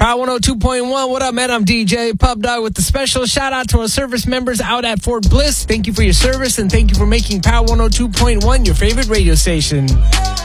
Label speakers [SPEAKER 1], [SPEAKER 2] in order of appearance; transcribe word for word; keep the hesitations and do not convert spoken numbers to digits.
[SPEAKER 1] Power one oh two point one. What up, man? I'm D J Pub Dog with the special shout out to our service members out at Fort Bliss. Thank you for your service and thank you for making Power one oh two point one your favorite radio station.